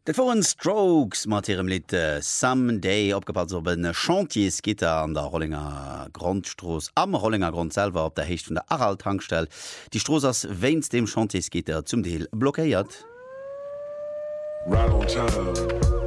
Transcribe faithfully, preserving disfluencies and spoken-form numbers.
Dat waren Strokes mat ihrem Lied äh, Someday opgepasst op een Chantiersgitter an der Rollinger Grundstroos am Rollinger Grundselver op der Hecht vun der Aral-Tankstell. Die Stroos ass wéins dem Chantiersgitter zum Deel blockéiert. Right on time.